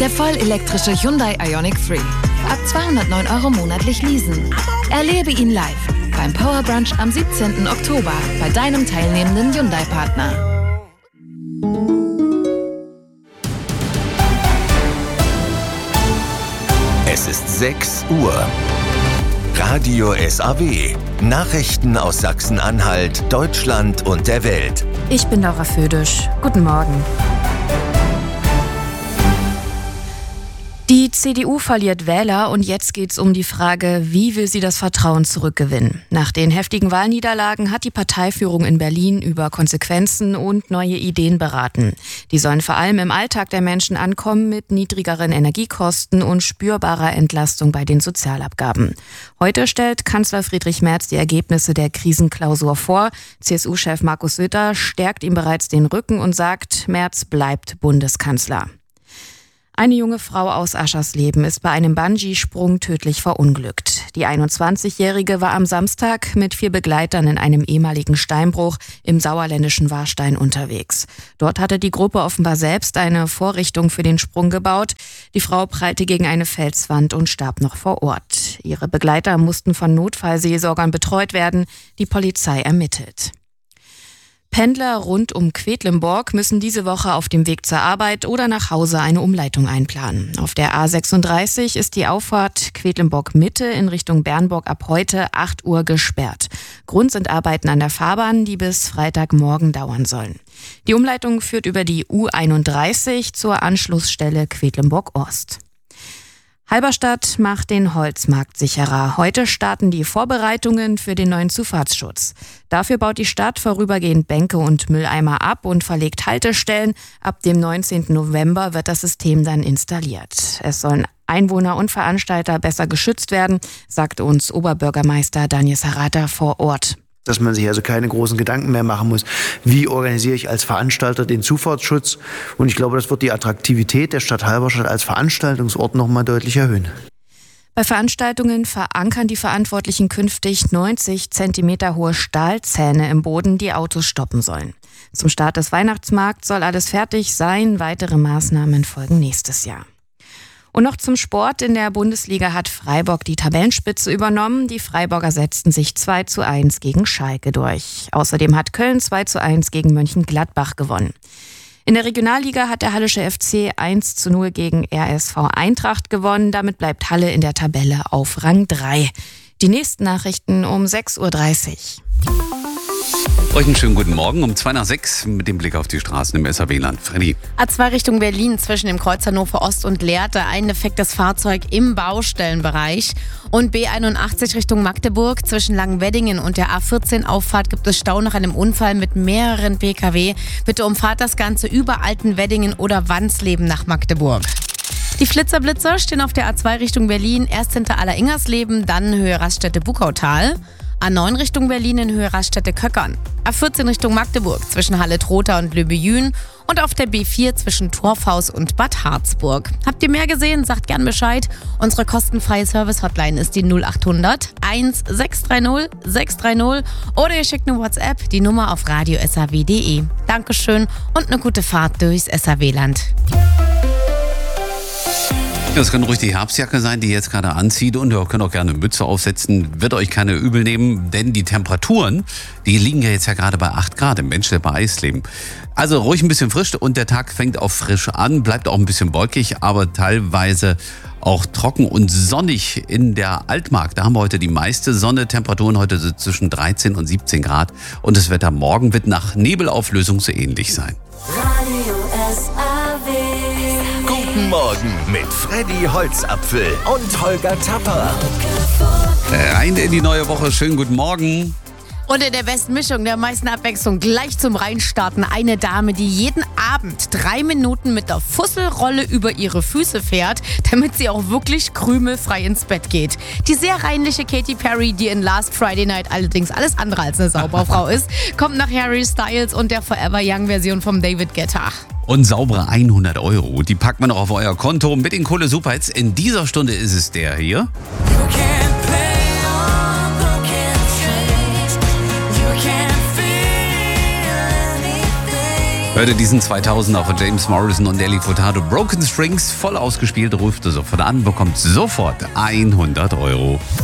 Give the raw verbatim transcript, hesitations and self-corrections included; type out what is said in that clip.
Der vollelektrische Hyundai Ioniq drei. Ab zweihundertneun Euro monatlich leasen. Erlebe ihn live beim Power Brunch am siebzehnten Oktober bei deinem teilnehmenden Hyundai-Partner. Es ist sechs Uhr. Radio S A W. Nachrichten aus Sachsen-Anhalt, Deutschland und der Welt. Ich bin Laura Födisch. Guten Morgen. Die C D U verliert Wähler und jetzt geht's um die Frage, wie will sie das Vertrauen zurückgewinnen? Nach den heftigen Wahlniederlagen hat die Parteiführung in Berlin über Konsequenzen und neue Ideen beraten. Die sollen vor allem im Alltag der Menschen ankommen mit niedrigeren Energiekosten und spürbarer Entlastung bei den Sozialabgaben. Heute stellt Kanzler Friedrich Merz die Ergebnisse der Krisenklausur vor. C S U-Chef Markus Söder stärkt ihm bereits den Rücken und sagt, Merz bleibt Bundeskanzler. Eine junge Frau aus Aschersleben ist bei einem Bungee-Sprung tödlich verunglückt. Die einundzwanzigjährige war am Samstag mit vier Begleitern in einem ehemaligen Steinbruch im sauerländischen Warstein unterwegs. Dort hatte die Gruppe offenbar selbst eine Vorrichtung für den Sprung gebaut. Die Frau prallte gegen eine Felswand und starb noch vor Ort. Ihre Begleiter mussten von Notfallseelsorgern betreut werden. Die Polizei ermittelt. Pendler rund um Quedlinburg müssen diese Woche auf dem Weg zur Arbeit oder nach Hause eine Umleitung einplanen. Auf der A sechsunddreißig ist die Auffahrt Quedlinburg-Mitte in Richtung Bernburg ab heute acht Uhr gesperrt. Grund sind Arbeiten an der Fahrbahn, die bis Freitagmorgen dauern sollen. Die Umleitung führt über die U einunddreißig zur Anschlussstelle Quedlinburg-Ost. Halberstadt macht den Holzmarkt sicherer. Heute starten die Vorbereitungen für den neuen Zufahrtsschutz. Dafür baut die Stadt vorübergehend Bänke und Mülleimer ab und verlegt Haltestellen. Ab dem neunzehnten November wird das System dann installiert. Es sollen Einwohner und Veranstalter besser geschützt werden, sagte uns Oberbürgermeister Daniel Sarata vor Ort. Dass man sich also keine großen Gedanken mehr machen muss, wie organisiere ich als Veranstalter den Zufahrtsschutz. Und ich glaube, das wird die Attraktivität der Stadt Halberstadt als Veranstaltungsort noch mal deutlich erhöhen. Bei Veranstaltungen verankern die Verantwortlichen künftig neunzig Zentimeter hohe Stahlzähne im Boden, die Autos stoppen sollen. Zum Start des Weihnachtsmarkts soll alles fertig sein. Weitere Maßnahmen folgen nächstes Jahr. Und noch zum Sport. In der Bundesliga hat Freiburg die Tabellenspitze übernommen. Die Freiburger setzten sich zwei zu eins gegen Schalke durch. Außerdem hat Köln zwei zu eins gegen Mönchengladbach gewonnen. In der Regionalliga hat der Hallische F C eins zu null gegen R S V Eintracht gewonnen. Damit bleibt Halle in der Tabelle auf Rang drei. Die nächsten Nachrichten um sechs Uhr dreißig. Euch einen schönen guten Morgen um zwei nach sechs mit dem Blick auf die Straßen im S A W-Land. Freddy. A zwei Richtung Berlin zwischen dem Kreuz Hannover Ost und Lehrte. Ein defektes Fahrzeug im Baustellenbereich. Und B einundachtzig Richtung Magdeburg zwischen Langenweddingen und der A vierzehn Auffahrt gibt es Stau nach einem Unfall mit mehreren P K W. Bitte umfahrt das Ganze über Altenweddingen oder Wansleben nach Magdeburg. Die Flitzerblitzer stehen auf der A zwei Richtung Berlin, erst hinter Alleringersleben, dann Höhe Raststätte Bukautal. A neun Richtung Berlin in Höhe Raststätte Köckern. A vierzehn Richtung Magdeburg zwischen Halle-Trotha und Löbejün. Und auf der B vier zwischen Torfhaus und Bad Harzburg. Habt ihr mehr gesehen? Sagt gern Bescheid. Unsere kostenfreie Service-Hotline ist die null achthundert eins sechs drei null sechs drei null. Oder ihr schickt eine WhatsApp, die Nummer auf radio s a w punkt d e. Dankeschön und eine gute Fahrt durchs S A W-Land. Das kann ruhig die Herbstjacke sein, die ihr jetzt gerade anzieht, und ihr könnt auch gerne eine Mütze aufsetzen. Wird euch keine übel nehmen, denn die Temperaturen, die liegen ja jetzt ja gerade bei acht Grad im Menschlepper Eisleben. Also ruhig ein bisschen frisch und der Tag fängt auch frisch an, bleibt auch ein bisschen wolkig, aber teilweise auch trocken und sonnig in der Altmark. Da haben wir heute die meiste Sonne. Temperaturen heute so zwischen dreizehn und siebzehn Grad. Und das Wetter morgen wird nach Nebelauflösung so ähnlich sein. Radio S A W. Guten Morgen mit Freddy Holzapfel und Holger Tapper. Rein in die neue Woche. Schönen guten Morgen. Und in der besten Mischung, der meisten Abwechslung, gleich zum Reinstarten eine Dame, die jeden Abend drei Minuten mit der Fusselrolle über ihre Füße fährt, damit sie auch wirklich krümelfrei ins Bett geht. Die sehr reinliche Katy Perry, die in Last Friday Night allerdings alles andere als eine Sauberfrau ist, kommt nach Harry Styles und der Forever Young-Version vom David Guetta. Und saubere hundert Euro, die packt man noch auf euer Konto mit den Kohle Superhits. In dieser Stunde ist es der hier. Hörte diesen zweitausender von James Morrison und Nelly Furtado. Broken Strings, voll ausgespielt, ruft er sofort an, bekommt sofort hundert Euro.